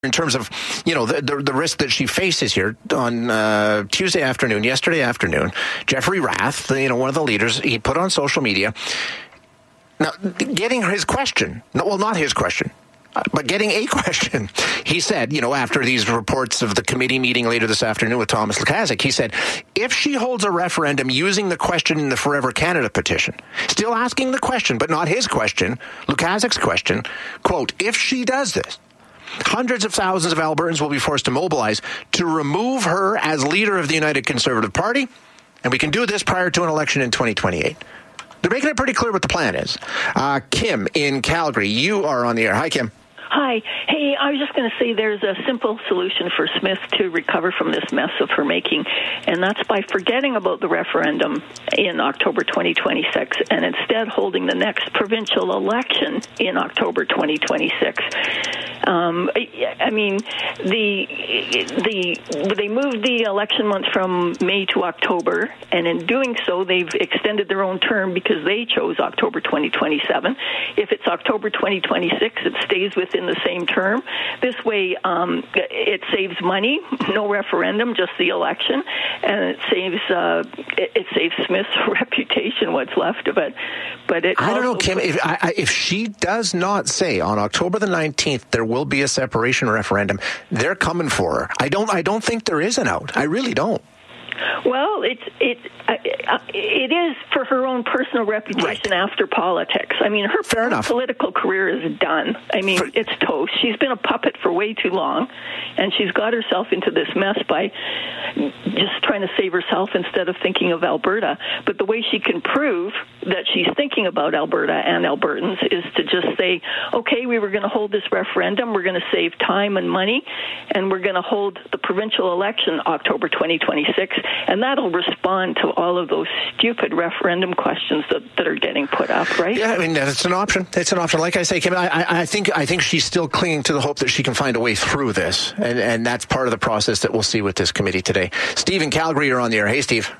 in terms of, the risk that she faces here. On yesterday afternoon, Jeffrey Rath, one of the leaders, he put on social media, now getting his question, not his question, but getting a question. He said, after these reports of the committee meeting later this afternoon with Thomas Lukaszuk, he said, if she holds a referendum using the question in the Forever Canada petition, still asking the question, but not his question, Lukaszuk's question, quote, if she does this, hundreds of thousands of Albertans will be forced to mobilize to remove her as leader of the United Conservative Party, and we can do this prior to an election in 2028. They're making it pretty clear what the plan is. Kim in Calgary, you are on the air. Hi, Kim. Hi. Hey, I was just going to say there's a simple solution for Smith to recover from this mess of her making, and that's by forgetting about the referendum in October 2026 and instead holding the next provincial election in October 2026. They moved the election month from May to October, and in doing so, they've extended their own term because they chose October 2027. If it's October 2026, it stays within the same term. This way, it saves money, no referendum, just the election, and it saves Smith's reputation, what's left of it. But I don't know, Kim. If she does not say on October the 19th there will be a separation referendum, they're coming for her. I don't think there is an out. I really don't. Well, it is for her own personal reputation after politics. I mean, her political career is done. I mean, it's toast. She's been a puppet for way too long, and she's got herself into this mess by just trying to save herself instead of thinking of Alberta. But the way she can prove that she's thinking about Alberta and Albertans is to just say, okay, we were going to hold this referendum, we're going to save time and money, and we're going to hold the provincial election October 2026, and that'll respond to all of those stupid referendum questions that are getting put up, right? Yeah, I mean, it's an option. It's an option. Like I say, Kim, I think she's still clinging to the hope that she can find a way through this, and that's part of the process that we'll see with this committee today. Steve in Calgary, you're on the air. Hey, Steve.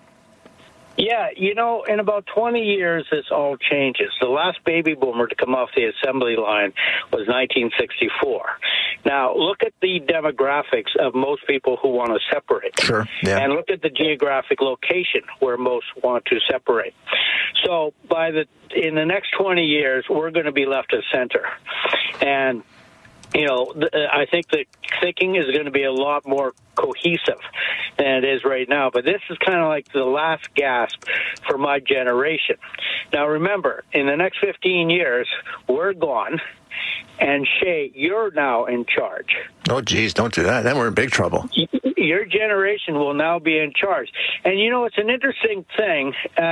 Yeah, in about 20 years, this all changes. The last baby boomer to come off the assembly line was 1964. Now, look at the demographics of most people who want to separate. Sure, yeah. And look at the geographic location where most want to separate. So in the next 20 years, we're going to be left of center. And I think the thinking is going to be a lot more cohesive than it is right now. But this is kind of like the last gasp for my generation. Now, remember, in the next 15 years, we're gone. And Shay, you're now in charge. Oh, geez, don't do that. Then we're in big trouble. Your generation will now be in charge. And, it's an interesting thing.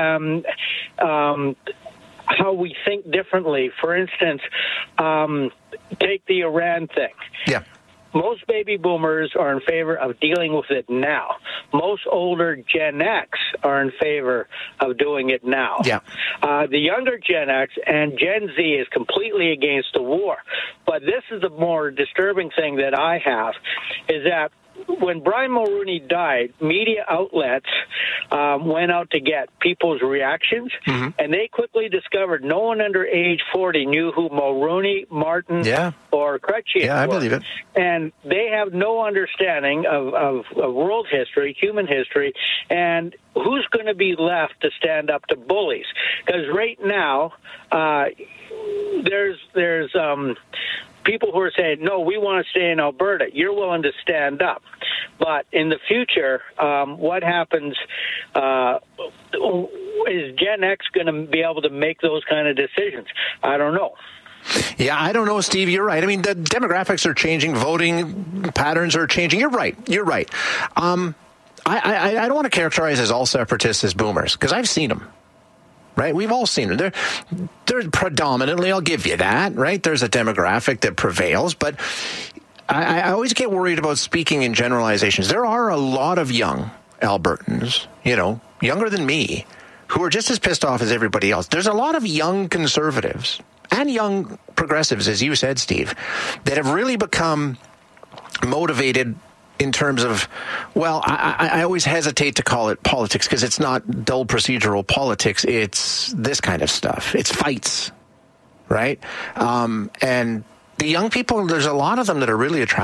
How we think differently. For instance, take the Iran thing. Yeah. Most baby boomers are in favor of dealing with it now. Most older Gen X are in favor of doing it now. Yeah. The younger Gen X and Gen Z is completely against the war. But this is the more disturbing thing that I have, is that when Brian Mulroney died, media outlets went out to get people's reactions, and they quickly discovered no one under age 40 knew who Mulroney, Martin, or Chrétien were. Yeah, I believe it. And they have no understanding of world history, human history, and who's going to be left to stand up to bullies. Because right now, there's people who are saying, no, we want to stay in Alberta. You're willing to stand up. But in the future, what happens is Gen X going to be able to make those kind of decisions? I don't know. Yeah, I don't know, Steve. You're right. I mean, the demographics are changing. Voting patterns are changing. You're right. I don't want to characterize as all separatists as boomers, because I've seen them. Right, we've all seen them. They're predominantly, I'll give you that, right? There's a demographic that prevails, but I always get worried about speaking in generalizations. There are a lot of young Albertans, younger than me, who are just as pissed off as everybody else. There's a lot of young conservatives and young progressives, as you said, Steve, that have really become motivated in terms of, well, I always hesitate to call it politics because it's not dull procedural politics. It's this kind of stuff. It's fights, right? And The young people, there's a lot of them that are really attracted